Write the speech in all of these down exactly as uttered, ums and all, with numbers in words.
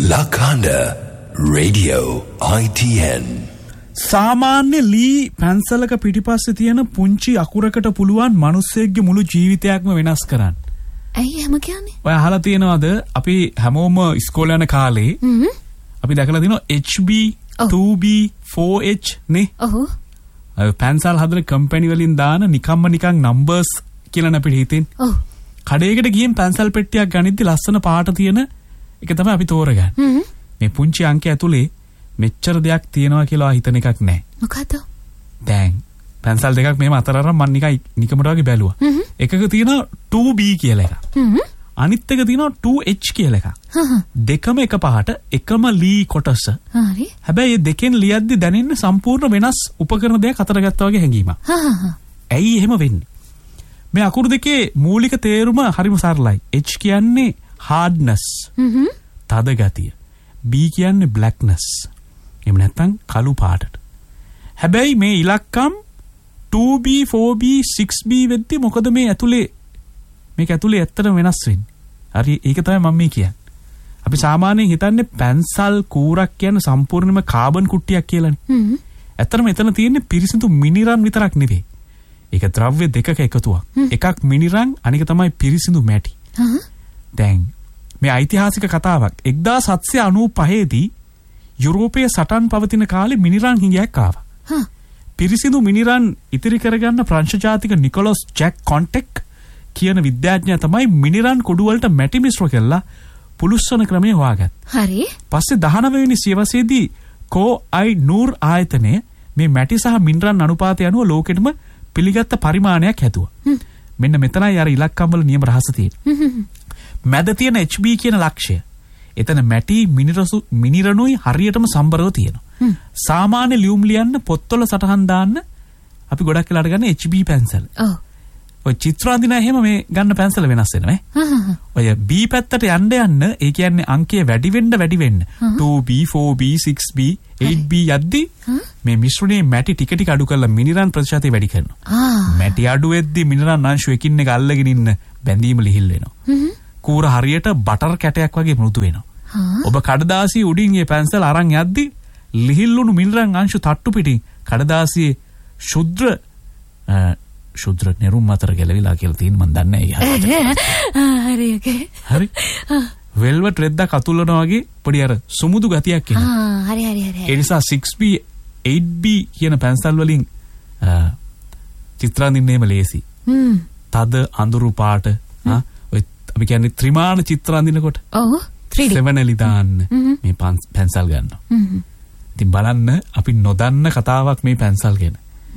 Lakanda Radio I T N. සාමාන්‍ය ලී පැන්සලක පිටිපස්සේ තියෙන පුංචි අකුරකට පුළුවන් මිනිස්සෙක්ගේ මුළු ජීවිතයක්ම වෙනස් කරන්න. ඇයි එහෙම කියන්නේ? ඔය අහලා තියෙනවද අපි හැමෝම ඉස්කෝලේ යන කාලේ අපි දැකලා දිනවා H B two B four H නේ? ඔව්. අය පැන්සල් හදන කම්පැනි වලින් දාන නිකම්ම නිකන් නම්බර්ස් කියලා අපිට හිතෙන්. ඔව්. කඩේකට ගිහින් පැන්සල් පෙට්ටියක් ගනිද්දි ලස්සන පාට තියෙන එක තමයි අපි තෝරගන්නේ. මේ පුංචි අංකය ඇතුලේ මෙච්චර දෙයක් තියෙනවා කියලා හිතන එකක් නැහැ. මොකද? දැන් පැන්සල් දෙකක් මෙහෙම අතර අරන් මම නිකන් නිකමට වගේ බැලුවා. එකක තියෙනවා two B කියලා එකක්. අනිත් එක තියෙනවා two H කියලා එකක්. දෙකම එක පාට එකම ලී කොටස. හරි. හැබැයි මේ දෙකෙන් ලියද්දි දැනෙන්නේ සම්පූර්ණ වෙනස් උපකරණ දෙයක් අතර ගත්තා වගේ හැඟීමක්. ඇයි එහෙම වෙන්නේ? මේ අකුරු දෙකේ මූලික තේරුම හරිම සරලයි. H කියන්නේ hardness. තද ගතිය. B කියන්නේ blackness. එහෙම නැත්නම් කළු පාටට. හැබැයි මේ ඉලක්කම් two B four B six B වෙද්දි මොකද මේ ඇතුලේ මේක ඇතුලේ ඇත්තටම වෙනස් වෙන්නේ. හරි ඒක තමයි මම මේ කියන්නේ. අපි සාමාන්‍යයෙන් හිතන්නේ පැන්සල් කූරක් කියන්නේ සම්පූර්ණයෙන්ම කාබන් කුට්ටියක් කියලානේ. ඇත්තටම එතන තියෙන්නේ පිරිසිදු මිනිරන් විතරක් නෙවෙයි. ඒක ද්‍රව්‍ය දෙකක එකතුවක්. එකක් මිනිරන් අනික තමයි පිරිසිදු මැටි. දැන් මේ ඓතිහාසික කතාවක් එක්දාස් හත්සිය අනූපහ දී යුරෝපයේ සටන් පවතින කාලේ මිනිරන් හිඟයක් ආවා. පිරිසිදු මිනිරන් ඉතිරි කරගන්න ප්‍රංශ ජාතික නිකොලස් ජැක් කොන්ටෙක් කියන විද්‍යාඥයා තමයි මිනිරන් කුඩු වලට මැටි මිශ්‍ර කරලා පුලුස්සන ක්‍රමය හොයාගත්තේ. හරි. පස්සේ දහනවය වෙනි සියවසේදී කෝ අයි නූර් ආයතනය මේ මැටි සහ මිනිරන් අනුපාතය අනුව ලෝකෙටම පිළිගත්ත පරිමාණයක් හැදුවා. මෙන්න මෙතනයි අර ඉලක්කම් වල නියම රහස තියෙන්නේ. මැද තියෙන H B කියන ලක්ෂය. එතන මැටි මිනිරසු මිනිරණුයි හරියටම සම්බරව තියෙනවා. සාමාන්‍ය ලියුම් ලියන්න පොත්වල සටහන් දාන්න අපි ගොඩක් වෙලාට ගන්න H B පැන්සල්. ඔව්. ඔය චිත්‍ර අඳින හැම මේ ගන්න පැන්සල වෙනස් වෙනවා ඈ. ඔය B පැත්තට යන්න යන්න ඒ කියන්නේ අංකය වැඩි වෙන්න වැඩි වෙන්න two B four B six B eight B යද්දි මේ මිශ්‍රණයේ මැටි ටික ටික අඩු කරලා මිනිරන් ප්‍රතිශතය වැඩි කරනවා. මැටි අඩු වෙද්දි මිනිරන් අංශු එකින් එක අල්ලගෙන ඉන්න බැඳීම ලිහිල් වෙනවා. කූර හරියට බටර් කැටයක් වගේ මෘදු වෙනවා. ඔබ කඩදාසිය උඩින් මේ පැන්සල් අරන් යද්දි ලිහිල්ලුණු මිනිරන් අංශු තට්ටු පිටින් කඩදාසියේ ශුද්‍ර ශුද්‍ර නිරුම් අතර ගැලවිලා කියලා තියෙන මන් දන්නේ නැහැ. හරි ඕකේ. හරි. වෙල්වට් රෙද්දක් අතුල්ලනවා වගේ පොඩි අර සුමුදු ගතියක් එනවා. ආ හරි හරි හරි. ඒ නිසා six B eight B කියන පැන්සල් වලින් චිත්‍ර අඳින්නේම ලේසි. හ්ම්. තද අඳුරු පාට ආ ඔය අපි කියන්නේ ත්‍රිමාන චිත්‍ර අඳිනකොට. ඔව්. three D. සෙවනලි දාන්න මේ පැන්සල් ගන්නවා. හ්ම්. ඉතින් බලන්න අපි නොදන්න කතාවක් මේ පැන්සල් ගැන.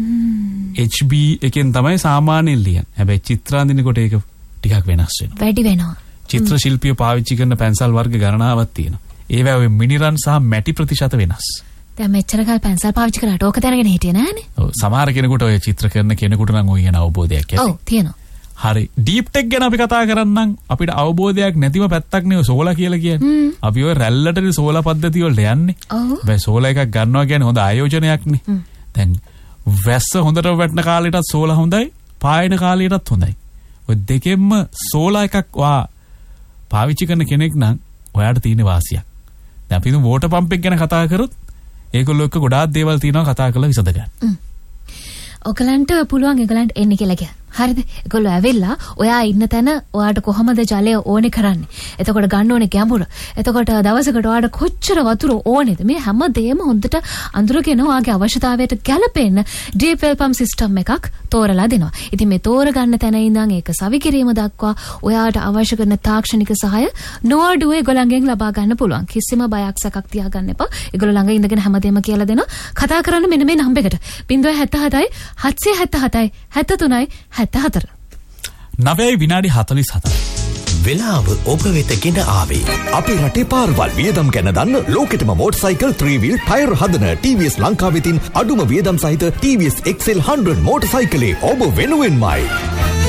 H B එකෙන් තමයි සාමාන්‍යයෙන් ලියන්නේ. හැබැයි චිත්‍ර අඳිනකොට ඒක ටිකක් වෙනස් වෙනවා. වැඩි වෙනවා. චිත්‍ර ශිල්පියෝ පාවිච්චි කරන පැන්සල් වර්ග ගණනාවක් තියෙනවා. ඒවා ඔය මිනිරන් සහ මැටි ප්‍රතිශත වෙනස්. දැන් මෙච්චර කාල පැන්සල් පාවිච්චි කරාට ඕක දැනගෙන හිටියේ නෑනේ. ඔව් සමහර කෙනෙකුට ඔය චිත්‍ර කරන කෙනෙකුට නම් ඔය යන අවබෝධයක් ඇති. ඔව් තියෙනවා. හරි ඩීප් ටෙක් ගැන අපි කතා කරන්නම් අපිට අවබෝධයක් නැතිව පැත්තක් නේ සෝලා කියලා කියන්නේ. අපි ඔය රැල්ලටනේ සෝලා පද්ධතිය වලට යන්නේ. ඔව්. සෝලා එකක් ගන්නවා කියන්නේ හොඳ ආයෝජනයක් නේ. දැන් වැස්ස හොඳට වැටෙන කාලෙටත් සෝලා හොඳයි පායන කාලෙටත් හොඳයි. ඔය දෙකෙන්ම සෝලා එකක් වා පාවිච්චි කරන කෙනෙක් නම් ඔයාට තියෙන වාසියක්. දැන් අපි දුම් වෝටර් පම්ප් එක ගැන කතා කරොත් ඒගොල්ලෝ එක්ක ගොඩාක් දේවල් තියෙනවා කතා කරලා විසඳ ගන්න. ඔයගලන්ට පුළුවන් ඒගලන්ට එන්න කියලා කියන්න. හරිද? ඒගොල්ලෝ ඇවිල්ලා ඔයා ඉන්න තැන ඔයාට කොහමද ජලය ඕනේ කරන්නේ? එතකොට ගන්න ඕනේ ගැඹුර. එතකොට දවසකට ඔයාට කොච්චර වතුර ඕනේද? මේ හැම දෙයක්ම හොඳට අඳුරගෙන ඔයාගේ අවශ්‍යතාවයට ගැලපෙන්න ඩීප් වෙල් පම්ප් සිස්ටම් එකක් තෝරලා දෙනවා. ඉතින් මේ තෝරගන්න තැන ඉඳන් ඒක සවිකිරීම දක්වා ඔයාට අවශ්‍ය කරන තාක්ෂණික සහාය නොඅඩුව ඒගොල්ලන්ගෙන් ලබා ගන්න පුළුවන්. කිසිම බයක් සැකක් තියාගන්න එපා. ඒගොල්ලෝ ළඟ ඉඳගෙන හැමදේම කියලා දෙනවා. කතා කරන්න මෙන්න මේ නම්බරයකට. zero seven seven හත්සිය හැත්තෑ හතයි හැත්තෑ තුනයි හැත්තෑ හතර. නවයයි විනාඩි හතළිස් හතරයි. වෙලාව ඔබ වෙත ගෙන ආවේ. අපේ රටේ පාරවල් වියදම් ගැන දන්න ලෝකෙටම මෝටර්සයිකල් three wheel ටයර් හදන T V S ලංකාවෙතින් අඩුම වියදම් සහිත T V S X L one hundred මෝටර්සයිකලේ ඔබ වෙනුවෙන්මයි.